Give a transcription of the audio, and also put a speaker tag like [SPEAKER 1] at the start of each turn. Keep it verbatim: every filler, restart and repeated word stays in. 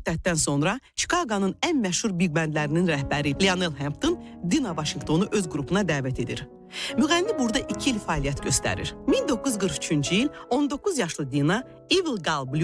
[SPEAKER 1] müddətdən sonra Chicago'nun ən məşhur big bandlərinin rəhbəri Lionel Hampton Dina Washingtonu öz qrupuna dəvət edir. Müğənni burada iki il fəaliyyət göstərir. min doqquz yüz qırx üçüncü il on doqquz yaşlı Dina Evil Gal Blues